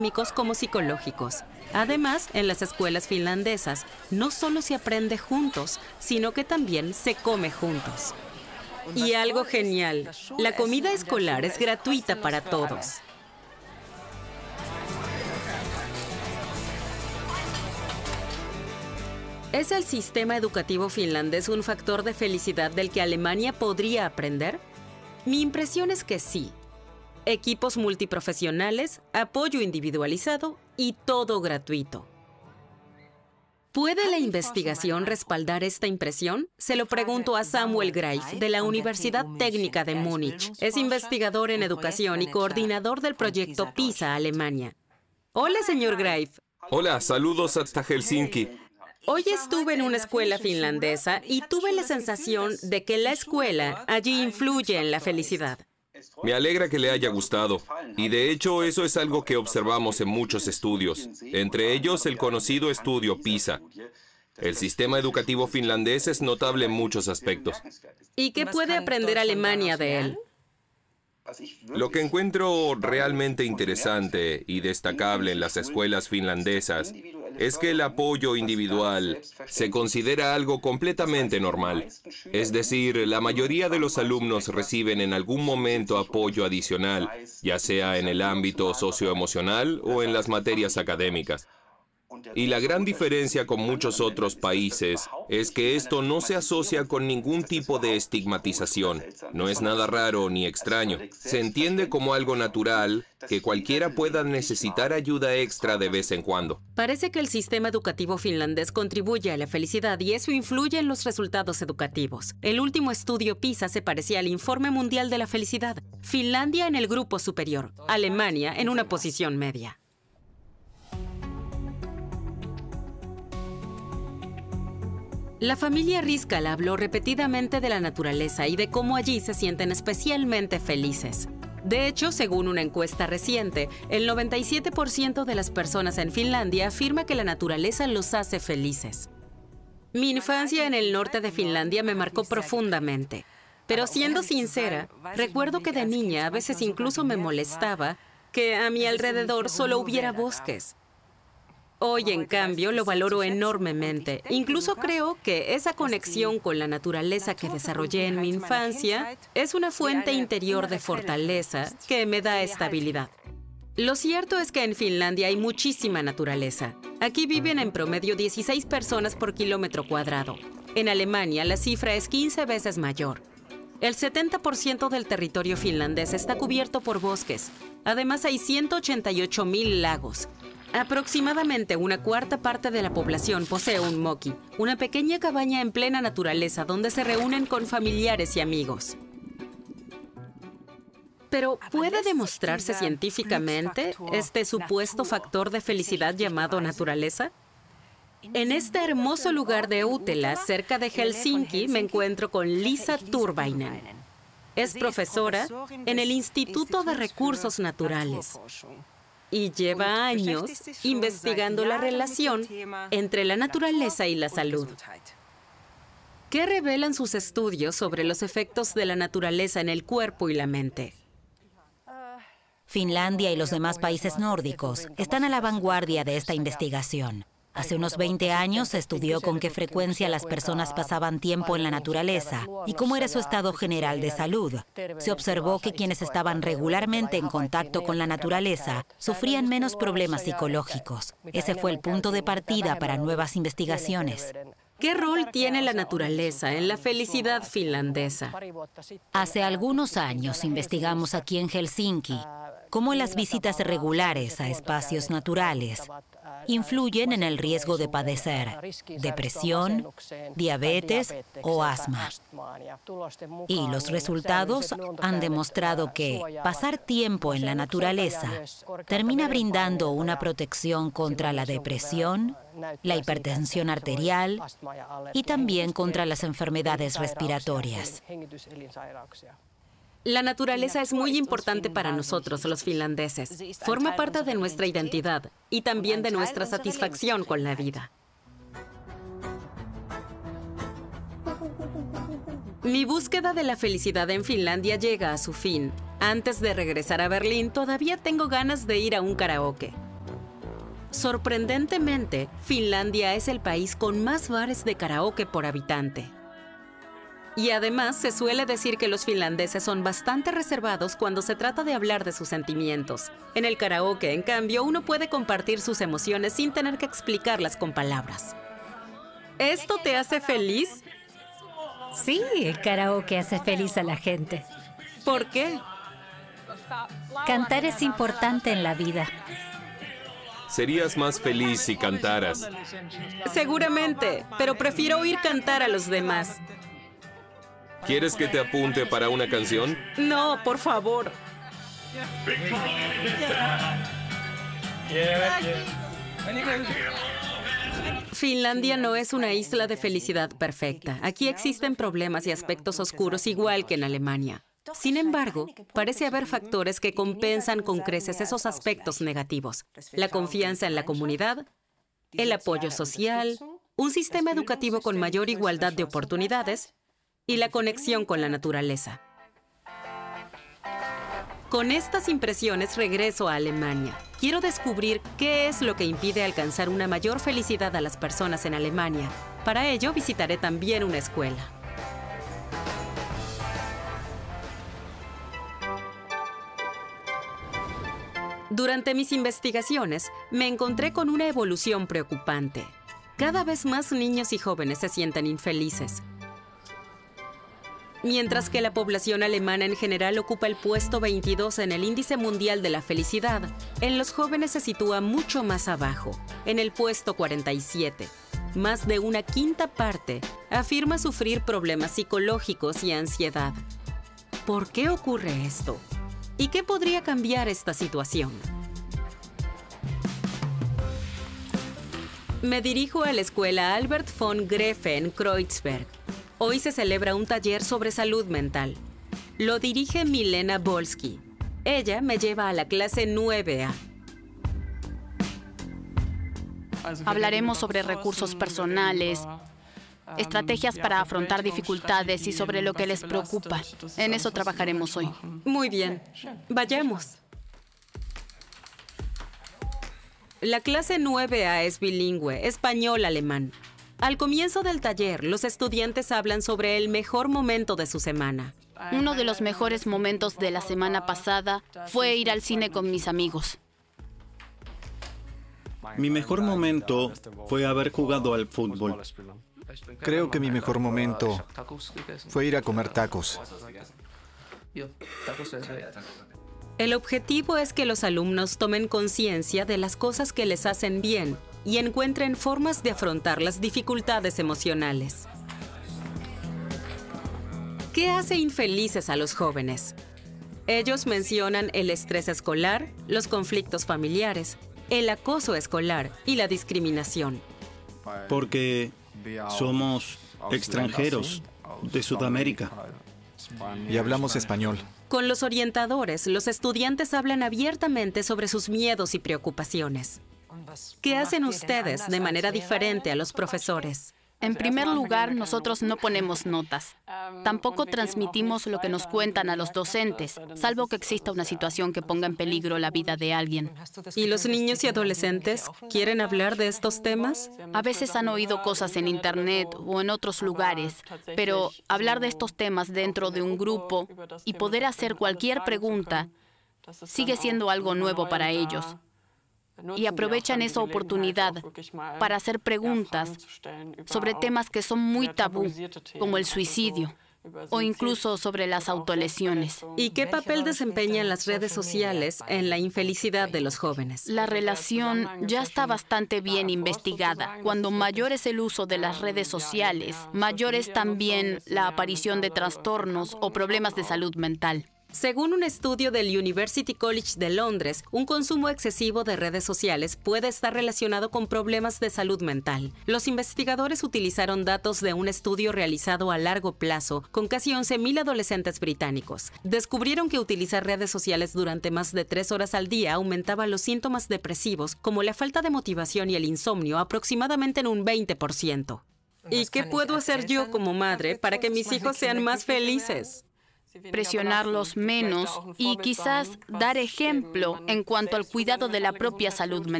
académicos como psicológicos. Además, en las escuelas finlandesas no solo se aprende juntos, sino que también se come juntos. Y algo genial, la comida escolar es gratuita para todos. ¿Es el sistema educativo finlandés un factor de felicidad del que Alemania podría aprender? Mi impresión es que sí. Equipos multiprofesionales, apoyo individualizado y todo gratuito. ¿Puede la investigación respaldar esta impresión? Se lo pregunto a Samuel Greif, de la Universidad Técnica de Múnich. Es investigador en educación y coordinador del proyecto PISA Alemania. Hola, señor Greif. Hola, saludos hasta Helsinki. Hoy estuve en una escuela finlandesa y tuve la sensación de que la escuela allí influye en la felicidad. Me alegra que le haya gustado. Y de hecho, eso es algo que observamos en muchos estudios, entre ellos el conocido estudio PISA. El sistema educativo finlandés es notable en muchos aspectos. ¿Y qué puede aprender Alemania de él? Lo que encuentro realmente interesante y destacable en las escuelas finlandesas es que el apoyo individual se considera algo completamente normal. Es decir, la mayoría de los alumnos reciben en algún momento apoyo adicional, ya sea en el ámbito socioemocional o en las materias académicas. Y la gran diferencia con muchos otros países es que esto no se asocia con ningún tipo de estigmatización. No es nada raro ni extraño. Se entiende como algo natural que cualquiera pueda necesitar ayuda extra de vez en cuando. Parece que el sistema educativo finlandés contribuye a la felicidad y eso influye en los resultados educativos. El último estudio PISA se parecía al Informe Mundial de la Felicidad. Finlandia en el grupo superior, Alemania en una posición media. La familia Rizkal habló repetidamente de la naturaleza y de cómo allí se sienten especialmente felices. De hecho, según una encuesta reciente, el 97% de las personas en Finlandia afirma que la naturaleza los hace felices. Mi infancia en el norte de Finlandia me marcó profundamente. Pero siendo sincera, recuerdo que de niña a veces incluso me molestaba que a mi alrededor solo hubiera bosques. Hoy, en cambio, lo valoro enormemente. Incluso creo que esa conexión con la naturaleza que desarrollé en mi infancia es una fuente interior de fortaleza que me da estabilidad. Lo cierto es que en Finlandia hay muchísima naturaleza. Aquí viven en promedio 16 personas por kilómetro cuadrado. En Alemania, la cifra es 15 veces mayor. El 70% del territorio finlandés está cubierto por bosques. Además, hay 188,000 lagos. Aproximadamente una cuarta parte de la población posee un moki, una pequeña cabaña en plena naturaleza donde se reúnen con familiares y amigos. Pero, ¿puede demostrarse científicamente este supuesto factor de felicidad llamado naturaleza? En este hermoso lugar de Uttila, cerca de Helsinki, me encuentro con Liisa Turvainen. Es profesora en el Instituto de Recursos Naturales y lleva años investigando la relación entre la naturaleza y la salud. ¿Qué revelan sus estudios sobre los efectos de la naturaleza en el cuerpo y la mente? Finlandia y los demás países nórdicos están a la vanguardia de esta investigación. Hace unos 20 años se estudió con qué frecuencia las personas pasaban tiempo en la naturaleza y cómo era su estado general de salud. Se observó que quienes estaban regularmente en contacto con la naturaleza sufrían menos problemas psicológicos. Ese fue el punto de partida para nuevas investigaciones. ¿Qué rol tiene la naturaleza en la felicidad finlandesa? Hace algunos años investigamos aquí en Helsinki cómo las visitas regulares a espacios naturales influyen en el riesgo de padecer depresión, diabetes o asma. Y los resultados han demostrado que pasar tiempo en la naturaleza termina brindando una protección contra la depresión, la hipertensión arterial y también contra las enfermedades respiratorias. La naturaleza es muy importante para nosotros, los finlandeses. Forma parte de nuestra identidad y también de nuestra satisfacción con la vida. Mi búsqueda de la felicidad en Finlandia llega a su fin. Antes de regresar a Berlín, todavía tengo ganas de ir a un karaoke. Sorprendentemente, Finlandia es el país con más bares de karaoke por habitante. Y además se suele decir que los finlandeses son bastante reservados cuando se trata de hablar de sus sentimientos. En el karaoke, en cambio, uno puede compartir sus emociones sin tener que explicarlas con palabras. ¿Esto te hace feliz? Sí, el karaoke hace feliz a la gente. ¿Por qué? Cantar es importante en la vida. Serías más feliz si cantaras. Seguramente, pero prefiero oír cantar a los demás. ¿Quieres que te apunte para una canción? No, por favor. Finlandia no es una isla de felicidad perfecta. Aquí existen problemas y aspectos oscuros igual que en Alemania. Sin embargo, parece haber factores que compensan con creces esos aspectos negativos. La confianza en la comunidad, el apoyo social, un sistema educativo con mayor igualdad de oportunidades y la conexión con la naturaleza. Con estas impresiones regreso a Alemania. Quiero descubrir qué es lo que impide alcanzar una mayor felicidad a las personas en Alemania. Para ello, visitaré también una escuela. Durante mis investigaciones, me encontré con una evolución preocupante. Cada vez más niños y jóvenes se sienten infelices. Mientras que la población alemana en general ocupa el puesto 22 en el Índice Mundial de la Felicidad, en los jóvenes se sitúa mucho más abajo, en el puesto 47. Más de una quinta parte afirma sufrir problemas psicológicos y ansiedad. ¿Por qué ocurre esto? ¿Y qué podría cambiar esta situación? Me dirijo a la escuela Albert von Graefe en Kreuzberg. Hoy se celebra un taller sobre salud mental. Lo dirige Milena Bolski. Ella me lleva a la clase 9A. Hablaremos sobre recursos personales, estrategias para afrontar dificultades y sobre lo que les preocupa. En eso trabajaremos hoy. Muy bien. Vayamos. La clase 9A es bilingüe, español-alemán. Al comienzo del taller, los estudiantes hablan sobre el mejor momento de su semana. Uno de los mejores momentos de la semana pasada fue ir al cine con mis amigos. Mi mejor momento fue haber jugado al fútbol. Creo que mi mejor momento fue ir a comer tacos. El objetivo es que los alumnos tomen conciencia de las cosas que les hacen bien y encuentren formas de afrontar las dificultades emocionales. ¿Qué hace infelices a los jóvenes? Ellos mencionan el estrés escolar, los conflictos familiares, el acoso escolar y la discriminación. Porque somos extranjeros de Sudamérica. Y hablamos español. Con los orientadores, los estudiantes hablan abiertamente sobre sus miedos y preocupaciones. ¿Qué hacen ustedes de manera diferente a los profesores? En primer lugar, nosotros no ponemos notas. Tampoco transmitimos lo que nos cuentan a los docentes, salvo que exista una situación que ponga en peligro la vida de alguien. ¿Y los niños y adolescentes quieren hablar de estos temas? A veces han oído cosas en Internet o en otros lugares, pero hablar de estos temas dentro de un grupo y poder hacer cualquier pregunta sigue siendo algo nuevo para ellos. Y aprovechan esa oportunidad para hacer preguntas sobre temas que son muy tabú, como el suicidio, o incluso sobre las autolesiones. ¿Y qué papel desempeñan las redes sociales en la infelicidad de los jóvenes? La relación ya está bastante bien investigada. Cuando mayor es el uso de las redes sociales, mayor es también la aparición de trastornos o problemas de salud mental. Según un estudio del University College de Londres, un consumo excesivo de redes sociales puede estar relacionado con problemas de salud mental. Los investigadores utilizaron datos de un estudio realizado a largo plazo con casi 11,000 adolescentes británicos. Descubrieron que utilizar redes sociales durante más de 3 horas al día aumentaba los síntomas depresivos, como la falta de motivación y el insomnio, aproximadamente en un 20%. ¿Y qué puedo hacer yo como madre para que mis hijos sean más felices? Presionarlos menos y quizás dar ejemplo en cuanto al cuidado de la propia salud mental.